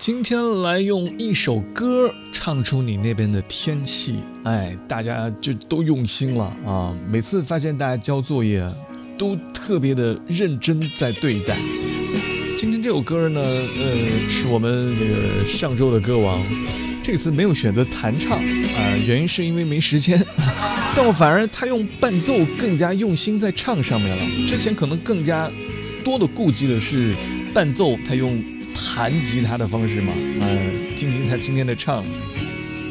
今天来用一首歌唱出你那边的天气，大家就都用心了啊！每次发现大家交作业都特别的认真在对待。今天这首歌呢，是我们这个上周的歌王，这次没有选择弹唱原因是因为没时间，但我反而他用伴奏更加用心在唱上面了。之前可能更加多的顾忌的是伴奏，他用弹吉他的方式嘛，听听他今天的唱。